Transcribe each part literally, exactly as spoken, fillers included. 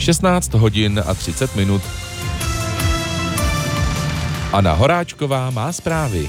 šestnáct hodin a třicet minut. Anna Horáčková má zprávy.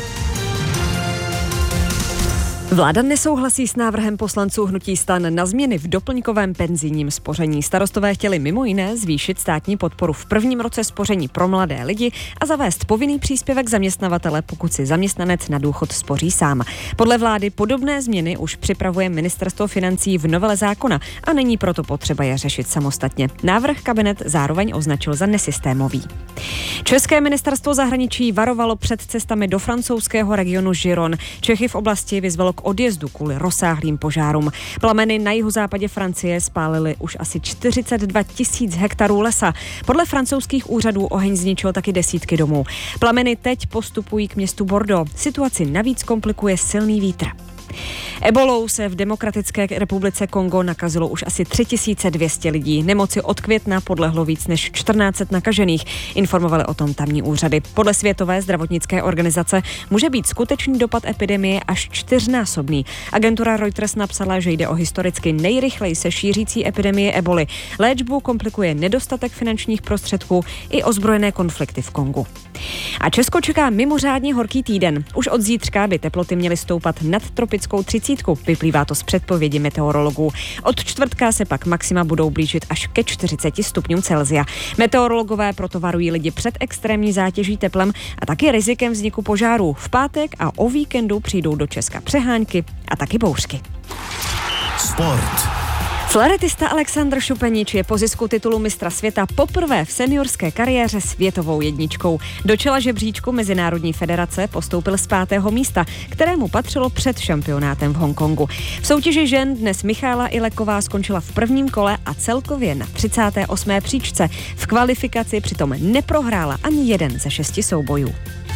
Vláda nesouhlasí s návrhem poslanců hnutí STAN na změny v doplňkovém penzijním spoření. Starostové chtěli mimo jiné zvýšit státní podporu v prvním roce spoření pro mladé lidi a zavést povinný příspěvek zaměstnavatele, pokud si zaměstnanec na důchod spoří sám. Podle vlády podobné změny už připravuje ministerstvo financí v novele zákona a není proto potřeba je řešit samostatně. Návrh kabinet zároveň označil za nesystémový. České ministerstvo zahraničí varovalo před cestami do francouzského regionu Giron. Čechy v oblasti vyzvalo k odjezdu kvůli rozsáhlým požárům. Plameny na jihozápadě Francie spálily už asi čtyřicet dva tisíc hektarů lesa. Podle francouzských úřadů oheň zničil taky desítky domů. Plameny teď postupují k městu Bordeaux. Situaci navíc komplikuje silný vítr. Ebolou se v Demokratické republice Kongo nakazilo už asi tři tisíce dvě stě lidí. Nemoci od května podlehlo víc než čtrnáct set nakažených. Informovaly o tom tamní úřady. Podle Světové zdravotnické organizace může být skutečný dopad epidemie až čtyřnásobný. Agentura Reuters napsala, že jde o historicky nejrychleji se šířící epidemie eboli. Léčbu komplikuje nedostatek finančních prostředků i ozbrojené konflikty v Kongu. A Česko čeká mimořádně horký týden. Už od zítřka by teploty měly stoupat nad tropickou třicítku. Vyplývá to z předpovědi meteorologů. Od čtvrtka se pak maxima budou blížit až ke čtyřiceti stupňům Celsia. Meteorologové proto varují lidi před extrémní zátěží teplem a taky rizikem vzniku požárů. V pátek a o víkendu přijdou do Česka přehánky a taky bouřky. Sport. Flaretista Alexandr Šupenič je po zisku titulu mistra světa poprvé v seniorské kariéře světovou jedničkou. Do čela žebříčku Mezinárodní federace postoupil z pátého místa, kterému patřilo před šampionátem v Hongkongu. V soutěži žen dnes Michála Ileková skončila v prvním kole a celkově na třicáté osmé příčce. V kvalifikaci přitom neprohrála ani jeden ze šesti soubojů.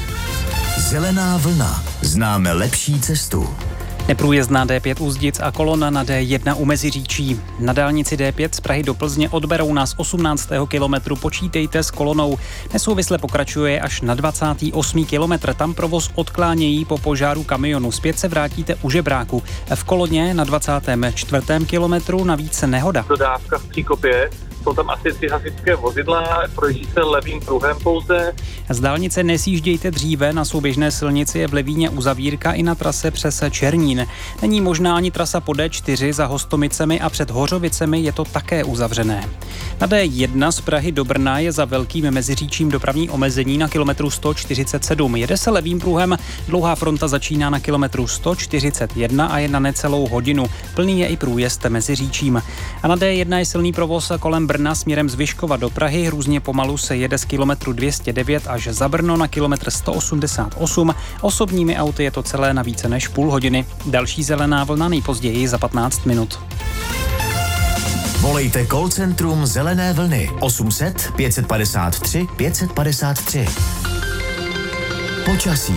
Zelená vlna. Známe lepší cestu. Neprůjezdná D pět u Zdic a kolona na D jedna u Meziříčí. Na dálnici D pět z Prahy do Plzně od Berouna z osmnáctého kilometru počítejte s kolonou. Nesouvisle pokračuje až na dvacátý osmý kilometr. Tam provoz odklánějí po požáru kamionu. Zpět se vrátíte u Žebráku. V koloně na dvacátém čtvrtém kilometru navíc nehoda. Dodávka v Příkopě. Jsou tam asi tři hasičské vozidla, projíždí se levým pruhem pouze. Z dálnice nesjíždějte dříve, na souběžné silnici je v Levíně uzavírka i na trase přes Černín. Není možná ani trasa po D čtyři za Hostomicemi a před Hořovicemi je to také uzavřené. Na D jedna z Prahy do Brna je za Velkým Meziříčím dopravní omezení na kilometru sto čtyřicet sedm. Jede se levým pruhem, dlouhá fronta začíná na kilometru sto čtyřicet jedna a je na necelou hodinu. Plný je i průjezd Meziříčím. A na D jedna je silný provoz kolem Brna směrem z Vyškova do Prahy. Hrůzně pomalu se jede z kilometru dvě stě devět až za Brno na kilometr sto osmdesát osm. Osobními auty je to celé na více než půl hodiny. Další zelená vlna nejpozději za patnáct minut. Volejte call centrum Zelené vlny osm set pět padesát tři pět padesát tři. Počasí.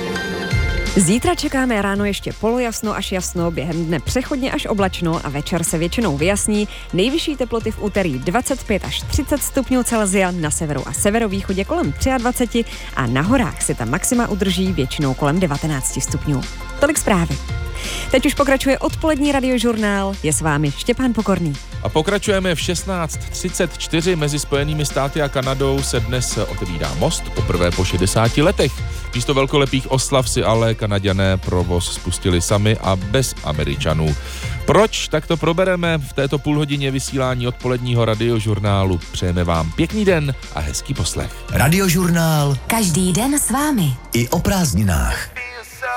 Zítra čekáme ráno ještě polojasno až jasno, během dne přechodně až oblačno a večer se většinou vyjasní. Nejvyšší teploty v úterý dvacet pět až třicet stupňů Celsia, na severu a severovýchodě kolem dvacet tři a na horách se ta maxima udrží většinou kolem devatenáct stupňů. Tolik zprávy. Teď už pokračuje odpolední radiožurnál, je s vámi Štěpán Pokorný. A pokračujeme v šestnáct třicet čtyři. Mezi Spojenými státy a Kanadou se dnes otevírá most poprvé po šedesáti letech. Místo velkolepých oslav si ale Kanaďané provoz spustili sami a bez Američanů. Proč? Tak to probereme v této půlhodině vysílání odpoledního radiožurnálu. Přejeme vám pěkný den a hezký poslech. Radiožurnál. Každý den s vámi. I o prázdninách.